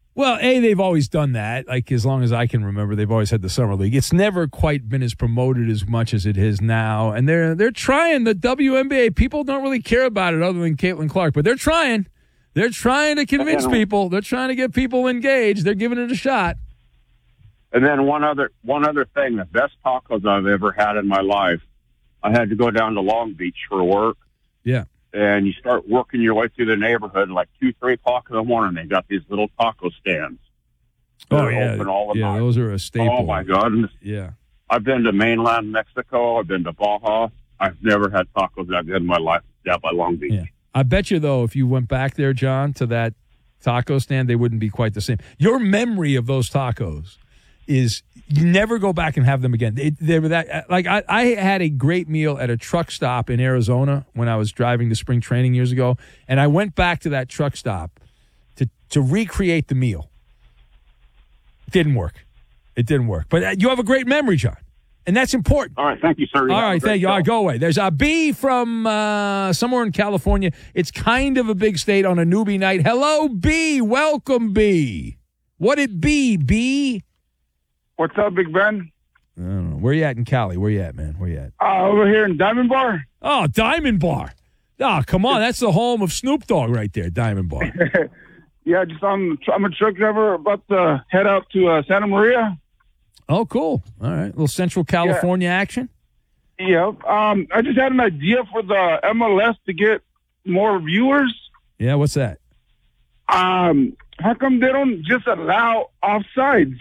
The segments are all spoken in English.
Well, they've always done that. Like, as long as I can remember, they've always had the Summer League. It's never quite been as promoted as much as it is now. And they're trying. The WNBA, people don't really care about it other than Caitlin Clark, but they're trying. They're trying to convince people. They're trying to get people engaged. They're giving it a shot. And then one other thing, the best tacos I've ever had in my life, I had to go down to Long Beach for work. Yeah. And you start working your way through the neighborhood, like 2, 3 o'clock in the morning. They got these little taco stands. Yeah. Open all the night. Those are a staple. Oh, my God. Yeah. I've been to mainland Mexico. I've been to Baja. I've never had tacos that good in my life down by Long Beach. Yeah. I bet you, though, if you went back there, John, to that taco stand, they wouldn't be quite the same. Your memory of those tacos is you never go back and have them again. They were that, like, I had a great meal at a truck stop in Arizona when I was driving to spring training years ago, and I went back to that truck stop to recreate the meal. It didn't work. But you have a great memory, John, and that's important. All right, thank you, sir. All right, thank you. All right, go away. There's a B from somewhere in California. It's kind of a big state on a newbie night. Hello, B. Welcome, B. What it be, B? What's up, Big Ben? I don't know. Where you at in Cali? Where you at, man? Where you at? Over here in Diamond Bar. Oh, Diamond Bar. Oh, come on. That's the home of Snoop Dogg right there, Diamond Bar. Yeah, I'm a truck driver about to head out to Santa Maria. Oh, cool. All right. A little Central California action? Yeah. I just had an idea for the MLS to get more viewers. Yeah, what's that? How come they don't just allow offsides?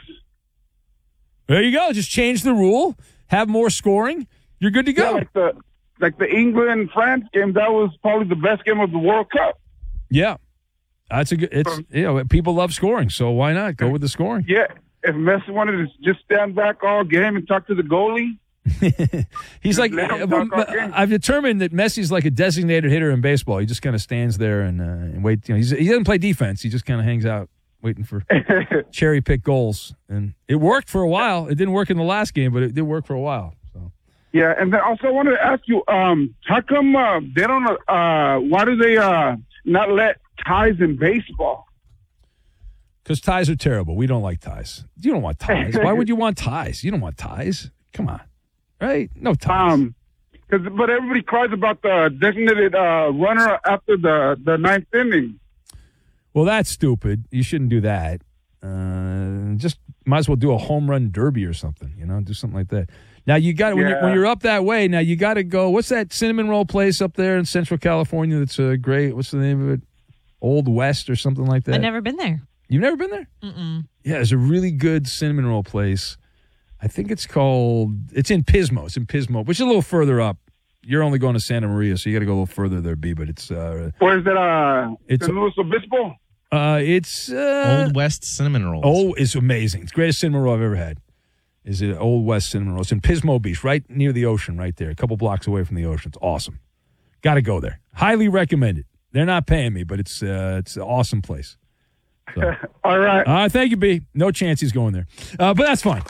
There you go. Just change the rule. Have more scoring. You're good to go. Yeah, like the England-France game, that was probably the best game of the World Cup. Yeah. That's a good. People love scoring, so why not go with the scoring? Yeah. If Messi wanted to just stand back all game and talk to the goalie. He's like, I've determined that Messi's like a designated hitter in baseball. He just kind of stands there and wait. He doesn't play defense. He just kind of hangs out waiting for cherry pick goals. And it worked for a while. It didn't work in the last game, but it did work for a while. So. Yeah, and then also I wanted to ask you, how come they don't? Why do they not let ties in baseball? Because ties are terrible. We don't like ties. You don't want ties. Why would you want ties? You don't want ties. Come on. Right? No ties. But everybody cries about the designated runner after the ninth inning. Well, that's stupid. You shouldn't do that. Just might as well do a home run derby or something, do something like that. Now, you got when you're up that way, now you got to go. What's that cinnamon roll place up there in Central California that's great? What's the name of it? Old West or something like that? I've never been there. You've never been there? Mm-mm. Yeah, there's a really good cinnamon roll place. I think it's in Pismo. It's in Pismo, which is a little further up. You're only going to Santa Maria, so you got to go a little further there, B. But it's where's that? It's San Luis Obispo. It's Old West cinnamon rolls. Oh, it's amazing. It's the greatest cinnamon roll I've ever had. Is it Old West cinnamon roll? It's in Pismo Beach, right near the ocean, right there, a couple blocks away from the ocean. It's awesome. Got to go there. Highly recommend it. They're not paying me, but it's an awesome place. So. All right. Thank you, B. No chance he's going there, but that's fine.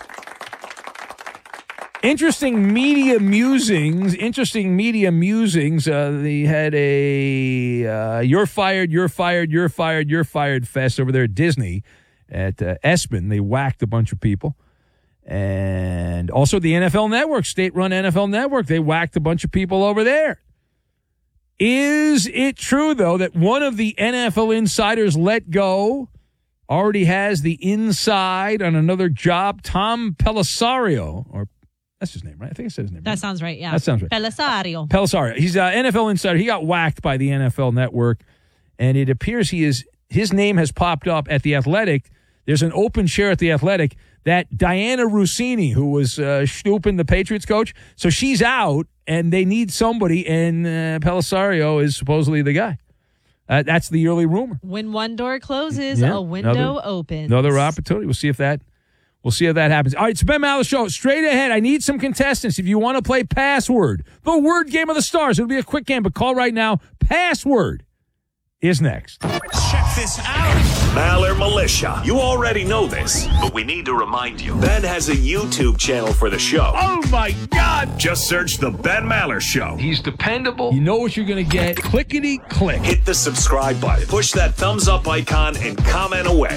Interesting media musings. They had a you're fired fest over there at Disney at Espen. They whacked a bunch of people. And also the NFL Network, state-run NFL Network, they whacked a bunch of people over there. Is it true, though, that one of the NFL insiders let go already has the inside on another job? Tom Pellisario, or that's his name, right? I think I said his name. That sounds right, yeah. That sounds right. Pellisario. He's an NFL insider. He got whacked by the NFL Network, and it appears his name has popped up at The Athletic. There's an open chair at The Athletic that Diana Rossini, who was Stupin, the Patriots coach, so she's out, and they need somebody, and Pellisario is supposedly the guy. That's the early rumor. When one door closes, a window opens. Another opportunity. We'll see if that happens. All right, it's Ben Maller Show. Straight ahead, I need some contestants. If you want to play Password, the word game of the stars, it'll be a quick game, but call right now. Password is next. Check this out. Maller Militia. You already know this, but we need to remind you. Ben has a YouTube channel for the show. Oh, my God. Just search The Ben Maller Show. He's dependable. You know what you're going to get. Clickety-click. Hit the subscribe button. Push that thumbs up icon and comment away.